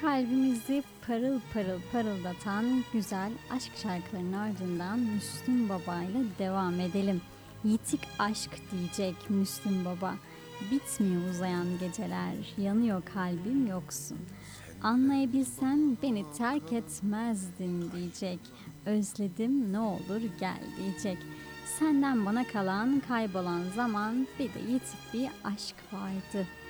Kalbimizi parıl parıl parıldatan güzel aşk şarkılarının ardından Müslüm Baba ile devam edelim. Yitik aşk diyecek Müslüm Baba. Bitmiyor uzayan geceler, yanıyor kalbim yoksun. Anlayabilsen beni terk etmezdin diyecek. Özledim ne olur gel diyecek. Senden bana kalan kaybolan zaman bir de yitik bir aşk vardı